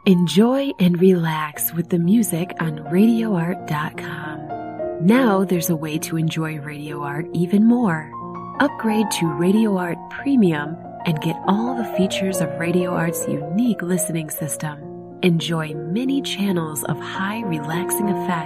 Enjoy and relax with the music on RadioArt.com. Now there's a way to enjoy Radio Art even more. Upgrade to Radio Art Premium and get all the features of Radio Art's unique listening system. Enjoy many channels of high relaxing effects